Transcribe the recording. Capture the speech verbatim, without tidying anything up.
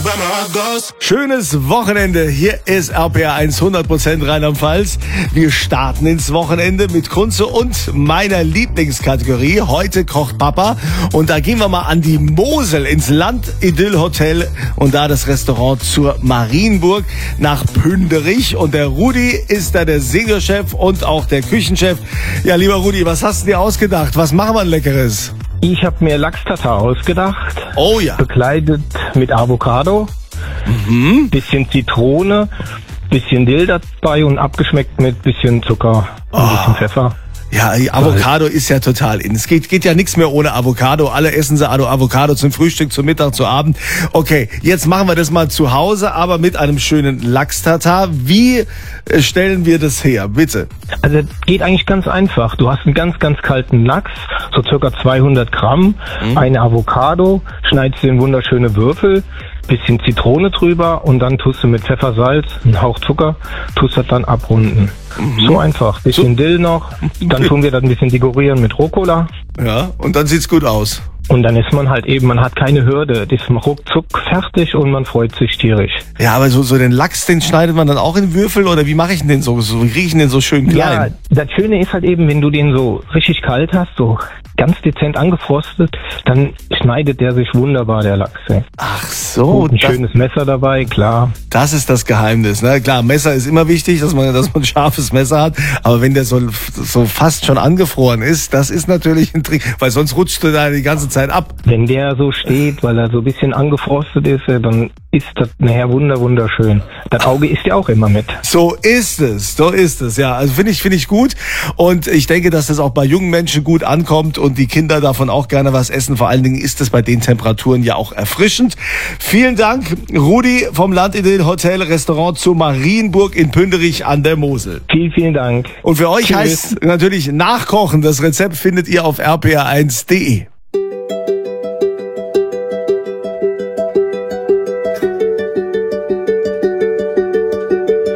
Schönes Wochenende. Hier ist R P R eins, hundert Prozent Rheinland-Pfalz. Wir starten ins Wochenende mit Kunze und meiner Lieblingskategorie. Heute kocht Papa. Und da gehen wir mal an die Mosel, ins Land-Idyll-Hotel. Und da das Restaurant zur Marienburg nach Pünderich. Und der Rudi ist da der Seniorchef und auch der Küchenchef. Ja, lieber Rudi, was hast du dir ausgedacht? Was machen wir Leckeres? Ich habe mir Lachs-Tatar ausgedacht. Oh ja. Bekleidet mit Avocado, Mhm. bisschen Zitrone, bisschen Dill dabei und abgeschmeckt mit bisschen Zucker und ein bisschen Pfeffer. Ja, die Avocado ist ja total in. Es geht, geht ja nichts mehr ohne Avocado. Alle essen sie Avocado zum Frühstück, zum Mittag, zu Abend. Okay, jetzt machen wir das mal zu Hause, aber mit einem schönen Lachs-Tatar. Wie äh, stellen wir das her, bitte? Also geht eigentlich ganz einfach. Du hast einen ganz, ganz kalten Lachs, so circa zweihundert Gramm, Mhm. eine Avocado, schneidest du in wunderschöne Würfel, bisschen Zitrone drüber und dann tust du mit Pfeffer, Salz, einen Hauch Zucker, tust das dann abrunden. So einfach. Bisschen Dill noch, dann tun wir das ein bisschen dekorieren mit Rucola. Ja, und dann sieht's gut aus. Und dann ist man halt eben, man hat keine Hürde. Das ist ruckzuck fertig und man freut sich tierisch. Ja, aber so, so den Lachs, den schneidet man dann auch in Würfel oder wie mache ich denn so? So wie kriege ich den so schön klein? Ja, das Schöne ist halt eben, wenn du den so richtig kalt hast, so ganz dezent angefrostet, dann schneidet der sich wunderbar, der Lachs. Ey. Ach so, Ein das, schönes Messer dabei, klar. das ist das Geheimnis. Ne? Klar, Messer ist immer wichtig, dass man, dass man ein scharfes Messer hat. Aber wenn der so, so fast schon angefroren ist, das ist natürlich ein Trick, weil sonst rutscht du da die ganze Zeit ab. Wenn der so steht, weil er so ein bisschen angefrostet ist, äh, dann ist das nachher wunder, wunderschön. Das Auge isst ja auch immer mit. So ist es, so ist es, ja. Also finde ich, finde ich gut. Und ich denke, dass das auch bei jungen Menschen gut ankommt und die Kinder davon auch gerne was essen. Vor allen Dingen ist es bei den Temperaturen ja auch erfrischend. Vielen Dank, Rudi vom Land-Idyll Hotel Restaurant zur Marienburg in Pünderich an der Mosel. Vielen, vielen Dank. Und für euch Tschüss. heißt natürlich nachkochen. Das Rezept findet ihr auf r p r eins punkt d e.